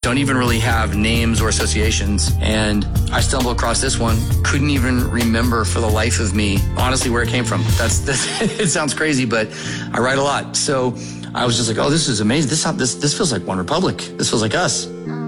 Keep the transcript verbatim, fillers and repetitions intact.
don't even really have names or associations. And I stumbled across this one, couldn't even remember for the life of me, honestly, where it came from. That's, that's it sounds crazy, but I write a lot. So I was just like, oh, this is amazing. This, this, this feels like One Republic. This feels like us.